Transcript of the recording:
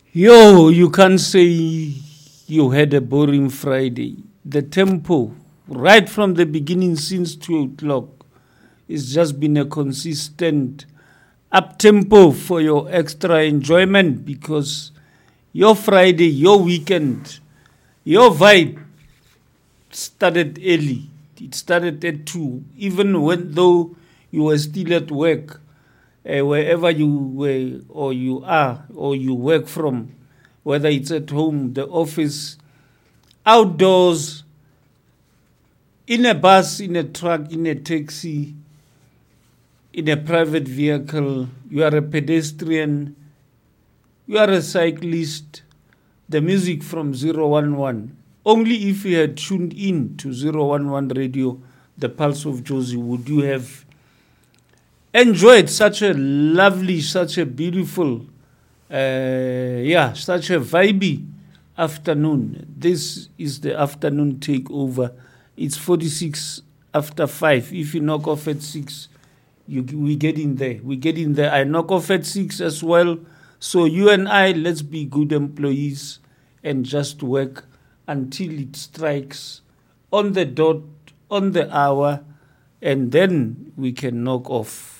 Yo, you can't say you had a boring Friday. The tempo, right from the beginning since 2 o'clock, it's just been a consistent up tempo for your extra enjoyment because your Friday, your weekend, your vibe started early. It started at 2, even when though you were still at work, wherever you were or you are or you work from, whether it's at home, the office, outdoors, in a bus, in a truck, in a taxi, in a private vehicle, you are a pedestrian, you are a cyclist, the music from 011. Only if you had tuned in to 011 Radio, the Pulse of Jozi, would you have enjoyed such a lovely, such a beautiful, such a vibey afternoon. This is the afternoon takeover. It's 46 after 5. If you knock off at 6, we get in there. We get in there. I knock off at 6 as well. So you and I, let's be good employees and just work until it strikes on the dot, on the hour, and then we can knock off.